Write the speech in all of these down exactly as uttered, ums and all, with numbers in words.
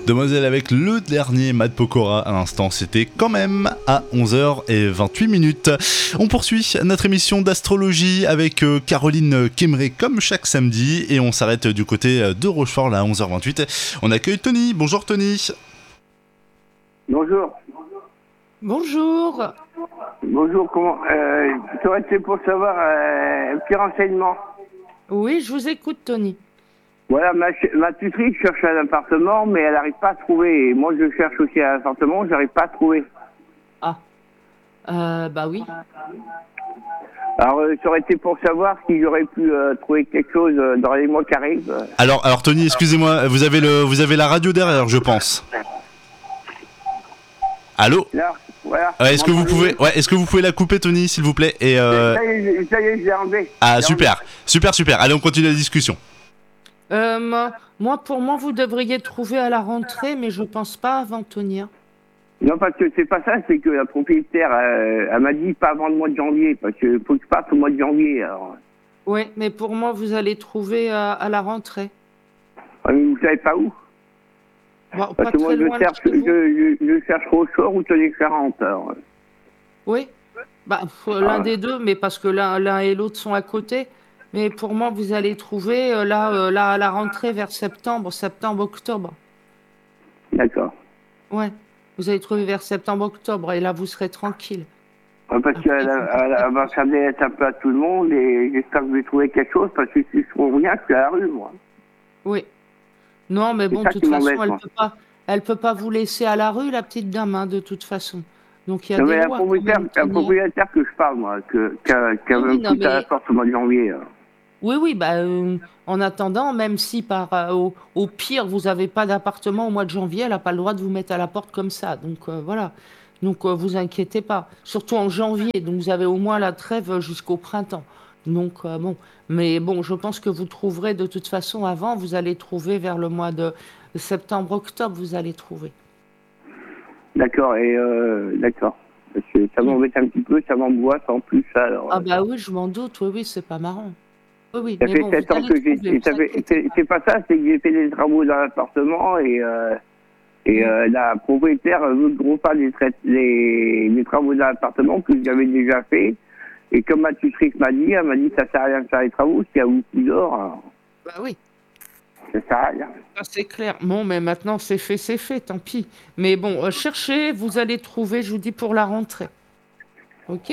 Demoiselle avec le dernier Matt Pokora à l'instant, c'était quand même à onze heures vingt-huit minutes. On poursuit notre émission d'astrologie avec Caroline Kemmeré comme chaque samedi et on s'arrête du côté de Rochefort là à onze heures vingt-huit. On accueille Tony. Bonjour Tony. Bonjour. Bonjour. Bonjour, comment euh, c'est pour savoir euh, un petit renseignement. Oui, je vous écoute Tony. Voilà, ma, ma tutrice cherche un appartement, mais elle n'arrive pas à trouver. Et moi, je cherche aussi un appartement, je n'arrive pas à trouver. Ah, euh, bah oui. Alors, euh, ça aurait été pour savoir si j'aurais pu euh, trouver quelque chose euh, dans les mois qui arrivent. Alors, alors Tony, excusez-moi, vous avez le, vous avez la radio derrière, je pense. Allô. Là, voilà. Ouais, est-ce que vous pouvez, ouais, est-ce que vous pouvez la couper, Tony, s'il vous plaît et euh... Ça y est, ça y est, je l'ai enlevé. Ah, super, super, super. Allez, on continue la discussion. Euh, moi, pour moi, vous devriez trouver à la rentrée, mais je pense pas avant Tony. Non, parce que c'est pas ça, c'est que la propriétaire, euh, elle m'a dit pas avant le mois de janvier, parce que faut que je parte au mois de janvier. Alors. Oui, mais pour moi, vous allez trouver à, à la rentrée. Ah, mais vous savez pas où? Bon, parce pas que moi, très je loin cherche, de chez vous. je, je, je cherche Rochefort ou Tenay-Charente. Alors. Oui, bah, faut l'un des deux, mais parce que l'un, l'un et l'autre sont à côté. Mais pour moi, vous allez trouver euh, là, euh, là à la rentrée vers septembre, septembre, octobre. D'accord. Ouais, vous allez trouver vers septembre, octobre, et là, vous serez tranquille. Ouais, parce qu'elle elle, elle va s'amener être un peu à tout le monde, et j'espère que je vais trouver quelque chose, parce que si je trouve rien, je suis à la rue, moi. Oui. Non, mais bon, de toute façon, elle peut pas, elle peut pas vous laisser à la rue, la petite dame, hein, de toute façon. Donc il y a non, des mais lois. Un propriétaire, un propriétaire que je parle, moi, que, qui a, qui a Oui, me non, coûté à la mais- porte au mois de janvier. alors. Oui, oui, bah, euh, en attendant, même si par, euh, au, au pire, vous n'avez pas d'appartement au mois de janvier, elle n'a pas le droit de vous mettre à la porte comme ça. Donc euh, voilà. Donc euh, vous inquiétez pas. Surtout en janvier. Donc vous avez au moins la trêve jusqu'au printemps. Donc euh, bon. Mais bon, je pense que vous trouverez de toute façon avant. Vous allez trouver vers le mois de septembre, octobre, vous allez trouver. D'accord, et euh, d'accord. Parce que ça m'embête un petit peu, ça m'angoisse en plus. Alors, Ah bah oui, je m'en doute. Oui, oui, c'est pas marrant. Oui, oui. ça Mais fait bon, sept vous ans allez que j'ai. trouver, ça vous fait- inquiétez C'est c'est pas ça, c'est que j'ai fait des travaux dans l'appartement et, euh, et euh, la propriétaire veut que je refasse les, trai- les, les travaux dans l'appartement que j'avais déjà fait. Et comme ma tutrice m'a dit, elle m'a dit ça sert à rien de faire les travaux, s'il y a vous qui dort, alors, Bah oui. ça sert à rien. Ça, c'est clair. Bon, mais maintenant, c'est fait, c'est fait, tant pis. Mais bon, euh, cherchez, vous allez trouver, je vous dis, pour la rentrée. OK?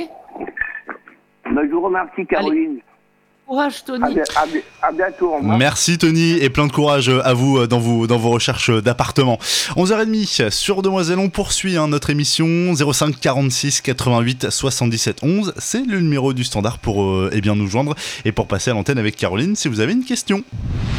Ben, je vous remercie, Caroline. Courage, À, Tony. bi- à bi- à bientôt, au revoir. Merci Tony et plein de courage à vous dans vos, dans vos recherches d'appartements. onze heures trente sur Demoiselle, on poursuit hein, notre émission zéro cinq quarante-six quatre-vingt-huit soixante-dix-sept onze. C'est le numéro du standard pour euh, eh bien, nous joindre et pour passer à l'antenne avec Caroline si vous avez une question.